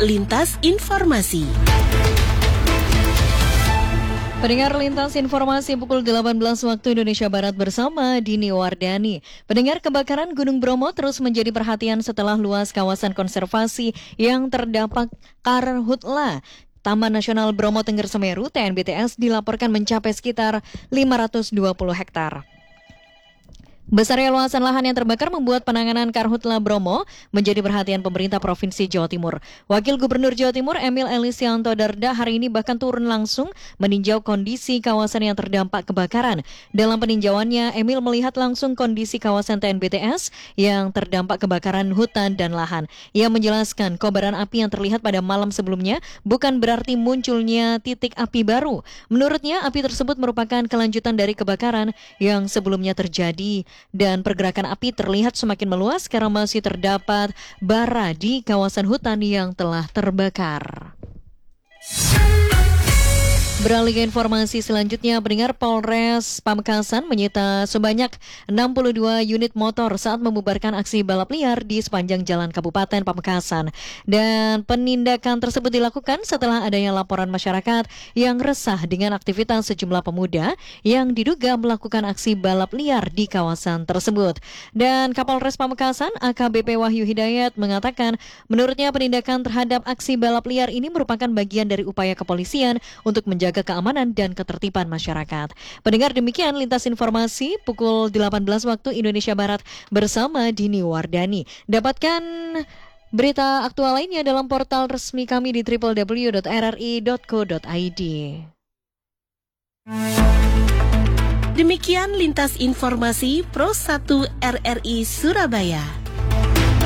Lintas Informasi. Pendengar Lintas Informasi pukul 18 waktu Indonesia Barat bersama Dini Wardani. Pendengar, kebakaran Gunung Bromo terus menjadi perhatian setelah luas kawasan konservasi yang terdampak karhutla. Taman Nasional Bromo Tengger Semeru (TNBTS) dilaporkan mencapai sekitar 520 hektar. Besarnya luasan lahan yang terbakar membuat penanganan karhutla Bromo menjadi perhatian pemerintah Provinsi Jawa Timur. Wakil Gubernur Jawa Timur Emil Elisianto Dardak hari ini bahkan turun langsung meninjau kondisi kawasan yang terdampak kebakaran. Dalam peninjauannya, Emil melihat langsung kondisi kawasan TNBTS yang terdampak kebakaran hutan dan lahan. Ia menjelaskan kobaran api yang terlihat pada malam sebelumnya bukan berarti munculnya titik api baru. Menurutnya, api tersebut merupakan kelanjutan dari kebakaran yang sebelumnya terjadi. Dan pergerakan api terlihat semakin meluas karena masih terdapat bara di kawasan hutan yang telah terbakar. Beralih ke informasi selanjutnya, pendengar, Polres Pamekasan menyita sebanyak 62 unit motor saat membubarkan aksi balap liar di sepanjang jalan Kabupaten Pamekasan. Dan penindakan tersebut dilakukan setelah adanya laporan masyarakat yang resah dengan aktivitas sejumlah pemuda yang diduga melakukan aksi balap liar di kawasan tersebut. Dan Kapolres Pamekasan AKBP Wahyu Hidayat mengatakan menurutnya penindakan terhadap aksi balap liar ini merupakan bagian dari upaya kepolisian untuk menjaga keamanan dan ketertiban masyarakat. Pendengar, demikian Lintas Informasi pukul 18 waktu Indonesia Barat bersama Dini Wardani. Dapatkan berita aktual lainnya dalam portal resmi kami di www.rri.co.id. Demikian Lintas Informasi Pro 1 RRI Surabaya.